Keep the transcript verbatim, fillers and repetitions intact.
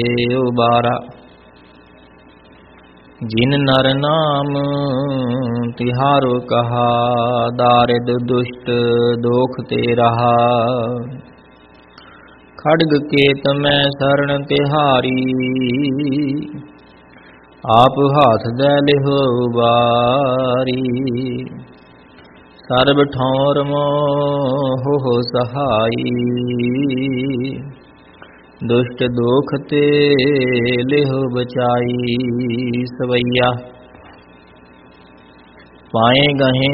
ਉਬਾਰਾ। ਜਿਨ ਨਰ ਨਾਮ ਤਿਹਾਰੋ ਕਹਾ, ਦਾਰਿਦ ਦੁਸ਼ਟ ਦੋਖ ਤੇ ਰਹਾ। ਖੜਗ ਕੇਤ ਮੈਂ ਸਰਣ ਤਿਹਾਰੀ, ਆਪ ਹਾਥ ਦੈ ਲਿਹੁ ਉਬਾਰੀ। ਸਰਬ ਠੌਰ ਮੋਹ ਸਹਾਈ, ਦੁਸ਼ਟ ਦੋਖ ਤੇ ਲਿਹੁ ਬਚਾਈ। ਸਵਈਆ। ਪਾਏ ਗਹੇ